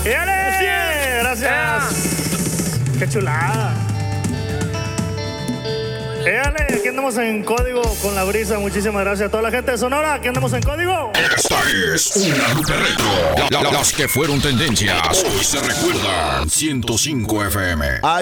¡Éale! Gracias. ¡Qué chulada! Éale, aquí andamos en código con la brisa. Muchísimas gracias a toda la gente de Sonora. Aquí andamos en código. Esta es una Lupe Retro. Las que fueron tendencias hoy se recuerdan. 105 FM.